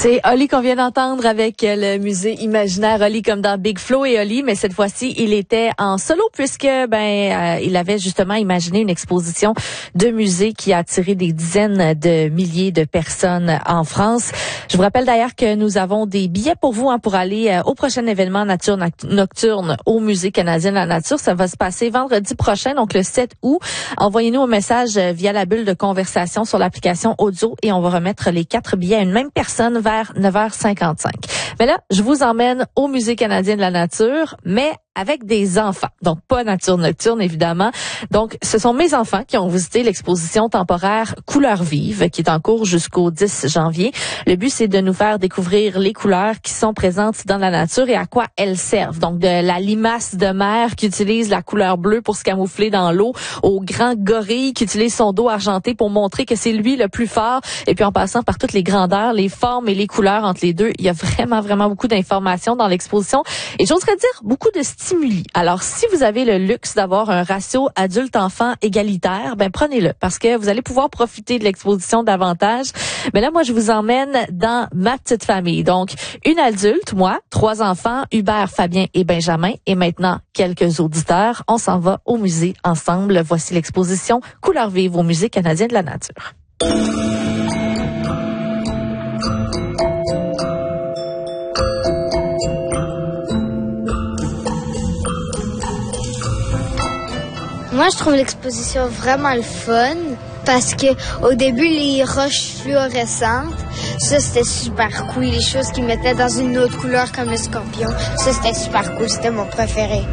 C'est Oli qu'on vient d'entendre avec le musée imaginaire Oli comme dans Big Flo et Oli, mais cette fois-ci, il était en solo puisque il avait justement imaginé une exposition de musée qui a attiré des dizaines de milliers de personnes en France. Je vous rappelle d'ailleurs que nous avons des billets pour vous pour aller au prochain événement Nature Nocturne au Musée canadien de la nature. Ça va se passer vendredi prochain, donc le 7 août. Envoyez-nous un message via la bulle de conversation sur l'application audio et on va remettre les 4 billets à une même personne vers 9h55. Mais là, je vous emmène au Musée canadien de la nature, mais avec des enfants. Donc, pas Nature Nocturne, évidemment. Donc, ce sont mes enfants qui ont visité l'exposition temporaire Couleurs vives, qui est en cours jusqu'au 10 janvier. Le but, c'est de nous faire découvrir les couleurs qui sont présentes dans la nature et à quoi elles servent. Donc, de la limace de mer qui utilise la couleur bleue pour se camoufler dans l'eau, au grand gorille qui utilise son dos argenté pour montrer que c'est lui le plus fort. Et puis, en passant par toutes les grandeurs, les formes et les couleurs entre les deux, il y a vraiment beaucoup d'informations dans l'exposition. Et j'oserais dire beaucoup de stimuli. Alors, si vous avez le luxe d'avoir un ratio adulte-enfant égalitaire, prenez-le parce que vous allez pouvoir profiter de l'exposition davantage. Mais là, moi, je vous emmène dans ma petite famille. Donc, une adulte, moi, 3 enfants, Hubert, Fabien et Benjamin, et maintenant quelques auditeurs. On s'en va au musée ensemble. Voici l'exposition Couleurs vives au Musée canadien de la nature. Moi, je trouve l'exposition vraiment le fun parce que au début, les roches fluorescentes, ça, c'était super cool. Les choses qu'ils mettaient dans une autre couleur comme le scorpion, ça, c'était super cool. C'était mon préféré.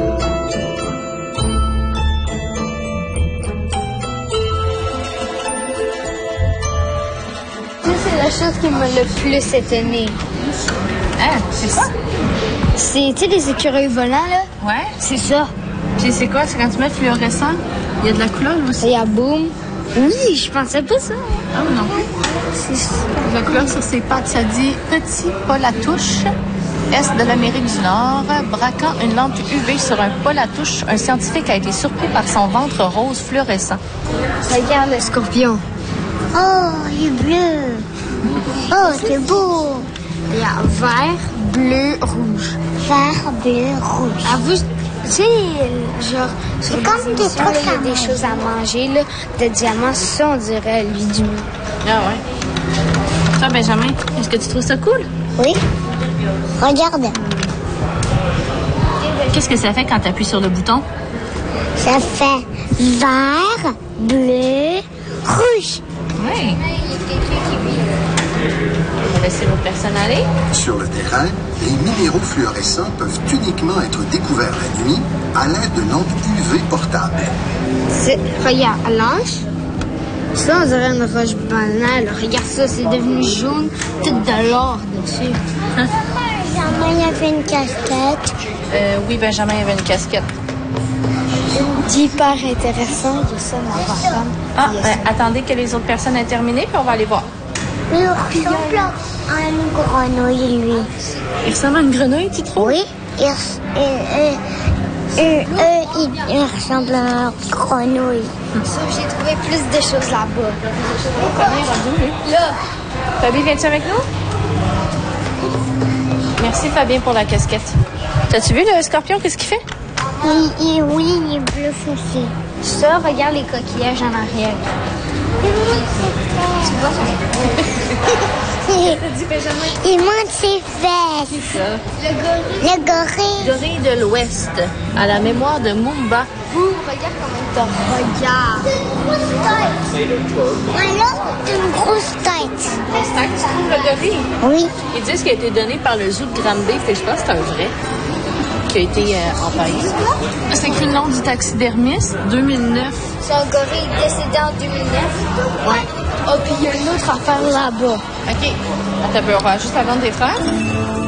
Ça, c'est la chose qui m'a le plus étonnée. Hein? C'est quoi? C'est, tu sais, des écureuils volants, là? Ouais. C'est ça. Puis c'est quoi? C'est quand tu mets fluorescent, il y a de la couleur aussi. Il y a boum. Oui, je pensais pas ça. Ah non plus. La couleur sur ses pattes, ça dit Petit Paul à touche, est de l'Amérique du Nord, braquant une lampe UV sur un Paul à touche, un scientifique a été surpris par son ventre rose fluorescent. Regarde le scorpion. Oh, il est bleu. Oh, c'est beau. Il y a vert, bleu, rouge. Vert, bleu, rouge. Avoue, tu sais, genre, sur les émissions, il y a des choses à manger, là, de diamants, ça, on dirait lui du mieux. Ah ouais. Toi, Benjamin, est-ce que tu trouves ça cool? Oui. Regarde. Qu'est-ce que ça fait quand tu appuies sur le bouton? Ça fait vert, bleu, rouge. Oui. On va laisser l'autre personne aller. Sur le terrain, les minéraux fluorescents peuvent uniquement être découverts la nuit à l'aide de lampes UV portables. Regarde, l'ange. Ça, on dirait une roche banale. Regarde ça, c'est devenu jaune, tout de l'or dessus. Benjamin, il y avait une casquette. Oui, Benjamin, il y avait une casquette. Hyper intéressant, de ça, ma femme. Ah, attendez que les autres personnes aient terminé, puis on va aller voir. Il ressemble à une grenouille, lui. Il ressemble à une grenouille, tu trouves? Oui, il ressemble à une grenouille. J'ai trouvé plus de choses là-bas. Là. Fabien, viens-tu avec nous? Merci, Fabien, pour la casquette. T'as-tu vu le scorpion? Qu'est-ce qu'il fait? Oui, il est bleu foncé. Ça, regarde les coquillages en arrière. Tu vois? Il monte ses fesses. C'est ça. Le gorille. Gorille de l'Ouest, à la mémoire de Mumba. Regarde comment il te regarde. Alors, c'est une grosse tête. Grosse tête, tu trouves le gorille? Oui. Ils disent qu'il a été donné par le zoo de Granby, et je pense que c'est un vrai qui a été empaillé. C'est écrit le nom du taxidermiste, 2009. C'est un gorille décédé en 2009. Ouais. Oh, puis il y a une autre affaire là-bas. OK. Attends un peu, on va juste la vendre des frères.